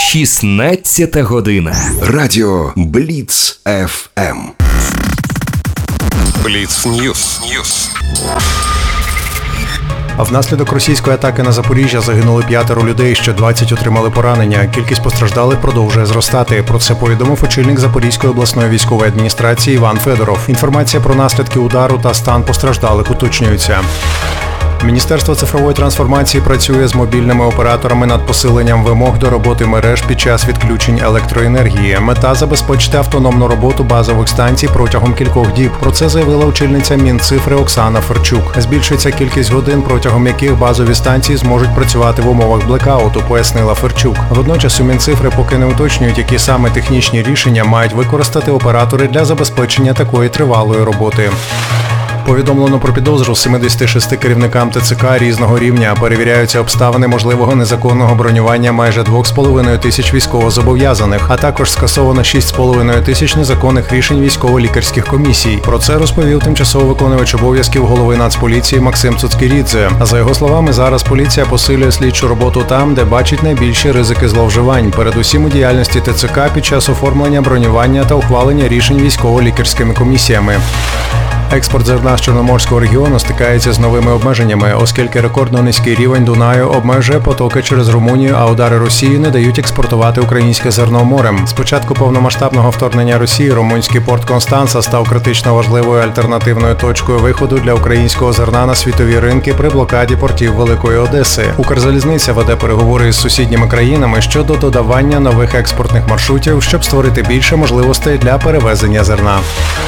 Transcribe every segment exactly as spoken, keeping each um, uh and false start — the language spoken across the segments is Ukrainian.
шістнадцята година. Радіо Бліц еф ем. Бліц Ньюс. Ньюс. А внаслідок російської атаки на Запоріжжя загинули п'ятеро людей, ще двадцять отримали поранення. Кількість постраждалих продовжує зростати. Про це повідомив очільник Запорізької обласної військової адміністрації Іван Федоров. Інформація про наслідки удару та стан постраждалих уточнюється. Міністерство цифрової трансформації працює з мобільними операторами над посиленням вимог до роботи мереж під час відключень електроенергії. Мета – забезпечити автономну роботу базових станцій протягом кількох діб. Про це заявила очільниця Мінцифри Оксана Ферчук. Збільшується кількість годин, протягом яких базові станції зможуть працювати в умовах блекауту, пояснила Ферчук. Водночас у Мінцифри поки не уточнюють, які саме технічні рішення мають використати оператори для забезпечення такої тривалої роботи. Повідомлено про підозру семидесяти шести керівникам ТЦК різного рівня. Перевіряються обставини можливого незаконного бронювання майже двох з половиною тисяч військовозобов'язаних, а також скасовано шість з половиною тисяч незаконних рішень військово-лікарських комісій. Про це розповів тимчасово виконувач обов'язків голови Нацполіції Максим Цуцькірідзе. А за його словами, зараз поліція посилює слідчу роботу там, де бачить найбільші ризики зловживань, передусім у діяльності ТЦК під час оформлення бронювання та ухвалення рішень військово-лікарськими комісіями. Експорт зерна з Чорноморського регіону стикається з новими обмеженнями, оскільки рекордно низький рівень Дунаю обмежує потоки через Румунію, а удари Росії не дають експортувати українське зерно морем. З початку повномасштабного вторгнення Росії румунський порт Констанца став критично важливою альтернативною точкою виходу для українського зерна на світові ринки при блокаді портів Великої Одеси. Укрзалізниця веде переговори із сусідніми країнами щодо додавання нових експортних маршрутів, щоб створити більше можливостей для перевезення зерна.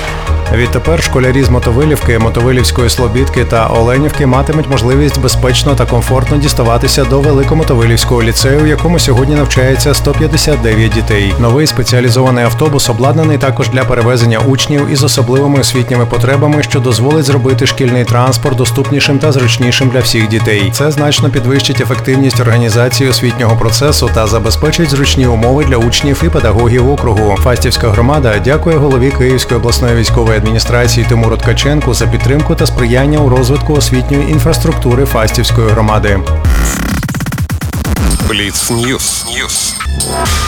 Відтепер школярі з Мотовилівки, Мотовилівської Слобідки та Оленівки матимуть можливість безпечно та комфортно діставатися до Великомотовилівського ліцею, в якому сьогодні навчається сто п'ятдесят дев'ять дітей. Новий спеціалізований автобус обладнаний також для перевезення учнів із особливими освітніми потребами, що дозволить зробити шкільний транспорт доступнішим та зручнішим для всіх дітей. Це значно підвищить ефективність організації освітнього процесу та забезпечить зручні умови для учнів і педагогів округу. Фастівська громада дякує голові Київської обласної військової адміністрації Тимуру Ткаченку за підтримку та сприяння у розвитку освітньої інфраструктури Фастівської громади. Бліц Ньюс. Ньюс.